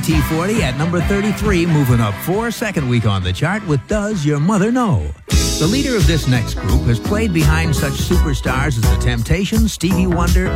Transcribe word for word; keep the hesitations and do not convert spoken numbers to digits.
T forty at number thirty-three, moving up for a second week on the chart with Does Your Mother Know? The leader of this next group has played behind such superstars as The Temptations, Stevie Wonder,